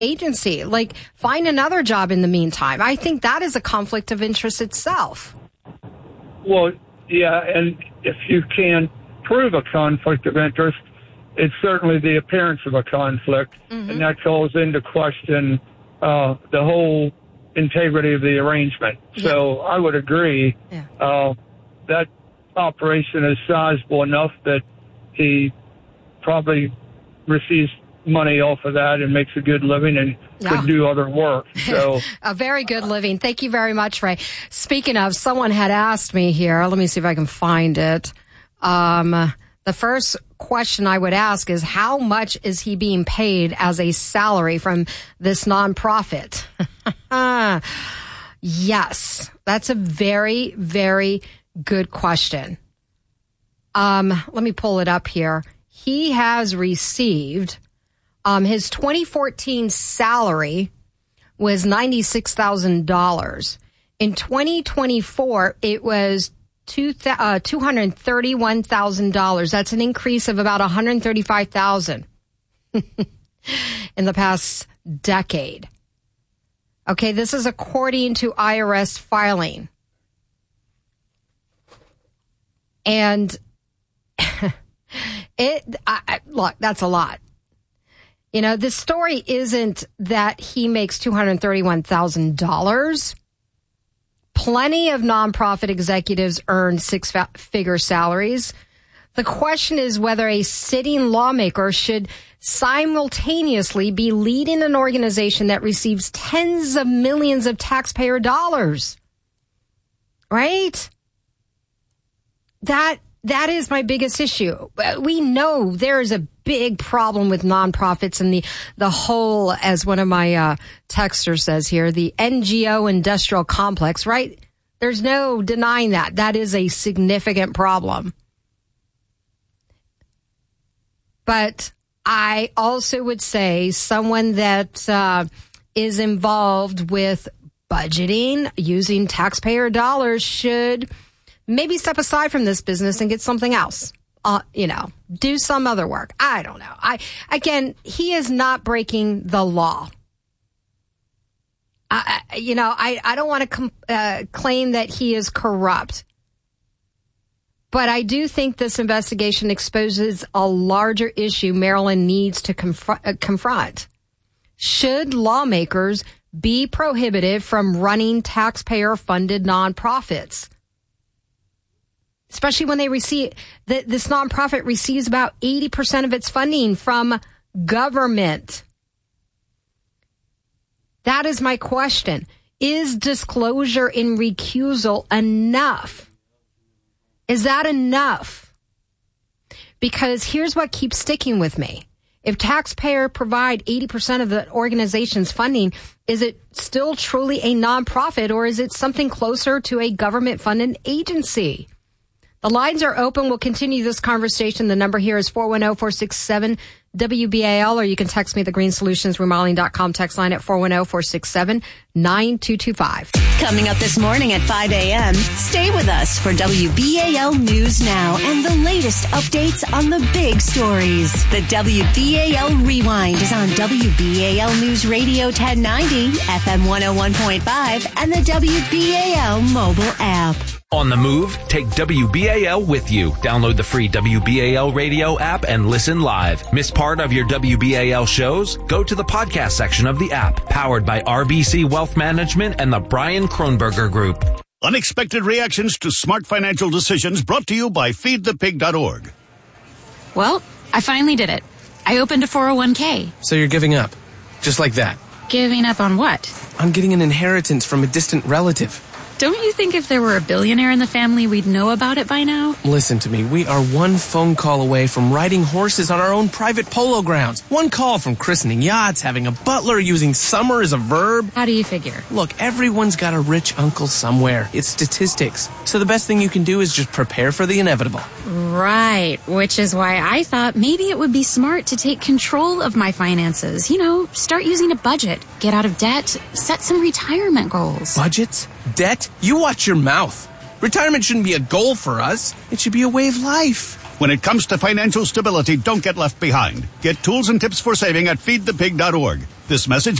agency. Like, find another job in the meantime. I think that is a conflict of interest itself. Well, yeah, and if you can prove a conflict of interest, it's certainly the appearance of a conflict, and that calls into question the whole integrity of the arrangement. Yeah. So I would agree that operation is sizable enough that he probably receives money off of that and makes a good living and could do other work. So a very good living. Thank you very much, Ray. Speaking of, someone had asked me here, let me see if I can find it. The first question I would ask is, how much is he being paid as a salary from this nonprofit? Yes, that's a very, very good question. Let me pull it up here. He has received, his 2014 salary was $96,000. In 2024, it was $231,000. That's an increase of about $135,000 in the past decade. Okay, this is according to IRS filing. And look, that's a lot. You know, this story isn't that he makes $231,000. Plenty of nonprofit executives earn six-figure salaries. The question is whether a sitting lawmaker should simultaneously be leading an organization that receives tens of millions of taxpayer dollars. Right? That is my biggest issue. We know there is a big problem with nonprofits and the whole, as one of my texters says here, the NGO industrial complex, right? There's no denying that. That is a significant problem. But I also would say someone that is involved with budgeting, using taxpayer dollars, should maybe step aside from this business and get something else. Do some other work. I don't know. Again, he is not breaking the law. I don't want to claim that he is corrupt. But I do think this investigation exposes a larger issue Maryland needs to confront. Should lawmakers be prohibited from running taxpayer-funded nonprofits? Especially when they receive, this nonprofit receives about 80% of its funding from government. That is my question. Is disclosure in recusal enough? Is that enough? Because here's what keeps sticking with me. If taxpayers provide 80% of the organization's funding, is it still truly a nonprofit, or is it something closer to a government-funded agency? The lines are open. We'll continue this conversation. The number here is 410-467-WBAL, or you can text me the greensolutionsremodeling.com text line at 410-467-9225. Coming up this morning at 5 a.m., stay with us for WBAL News Now and the latest updates on the big stories. The WBAL Rewind is on WBAL News Radio 1090, FM 101.5, and the WBAL mobile app. On the move, take WBAL with you. Download the free WBAL radio app and listen live. Miss part of your WBAL shows? Go to the podcast section of the app, powered by RBC Wealth Management and the Brian Kronberger Group. Unexpected reactions to smart financial decisions, brought to you by feedthepig.org. Well, I finally did it. I opened a 401k. So you're giving up? Just like that? Giving up on what? On getting an inheritance from a distant relative. Don't you think if there were a billionaire in the family, we'd know about it by now? Listen to me. We are one phone call away from riding horses on our own private polo grounds. One call from christening yachts, having a butler, using summer as a verb. How do you figure? Look, everyone's got a rich uncle somewhere. It's statistics. So the best thing you can do is just prepare for the inevitable. Right, which is why I thought maybe it would be smart to take control of my finances. Start using a budget, get out of debt, set some retirement goals. Budgets? Debt? You watch your mouth. Retirement shouldn't be a goal for us. It should be a way of life. When it comes to financial stability, don't get left behind. Get tools and tips for saving at feedthepig.org. This message